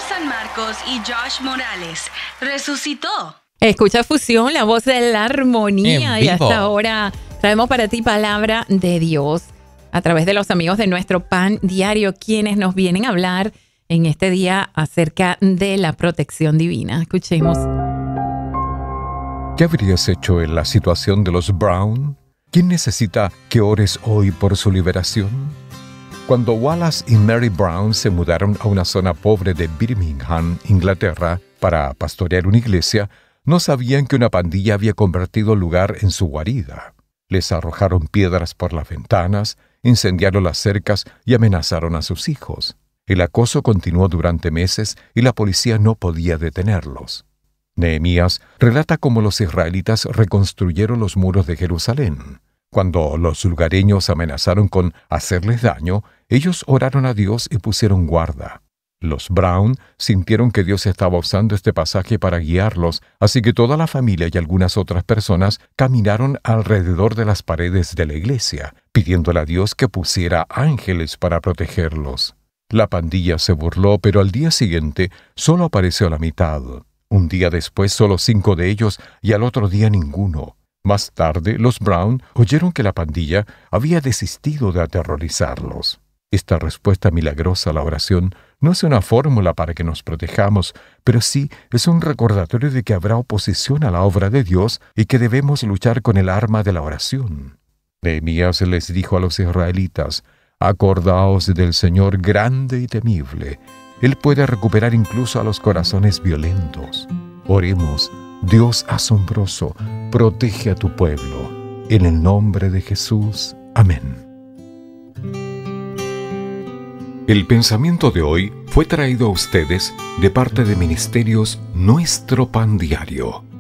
San Marcos y Josh Morales resucitó. Escucha Fusión, la voz de la armonía. En Y vivo. hasta ahora traemos para ti palabra de Dios a través de los amigos de nuestro Pan Diario, quienes nos vienen a hablar en este día acerca de la protección divina. Escuchemos. ¿Qué habrías hecho en la situación de los Brown? ¿Quién necesita que ores hoy por su liberación? Cuando Wallace y Mary Brown se mudaron a una zona pobre de Birmingham, Inglaterra, para pastorear una iglesia, no sabían que una pandilla había convertido el lugar en su guarida. Les arrojaron piedras por las ventanas, incendiaron las cercas y amenazaron a sus hijos. El acoso continuó durante meses y la policía no podía detenerlos. Nehemías relata cómo los israelitas reconstruyeron los muros de Jerusalén. Cuando los lugareños amenazaron con hacerles daño, ellos oraron a Dios y pusieron guarda. Los Brown sintieron que Dios estaba usando este pasaje para guiarlos, así que toda la familia y algunas otras personas caminaron alrededor de las paredes de la iglesia, pidiéndole a Dios que pusiera ángeles para protegerlos. La pandilla se burló, pero al día siguiente solo apareció la mitad. Un día después solo 5 de ellos y al otro día ninguno. Más tarde, los Brown oyeron que la pandilla había desistido de aterrorizarlos. Esta respuesta milagrosa a la oración no es una fórmula para que nos protejamos, pero sí es un recordatorio de que habrá oposición a la obra de Dios y que debemos luchar con el arma de la oración. Nehemías les dijo a los israelitas: «Acordaos del Señor grande y temible. Él puede recuperar incluso a los corazones violentos». Oremos. Dios asombroso, protege a tu pueblo. En el nombre de Jesús. Amén. El pensamiento de hoy fue traído a ustedes de parte de Ministerios Nuestro Pan Diario,